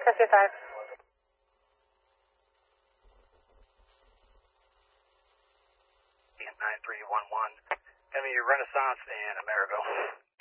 Cassidy 5. And 9311. Enemy Renaissance and Amerigo.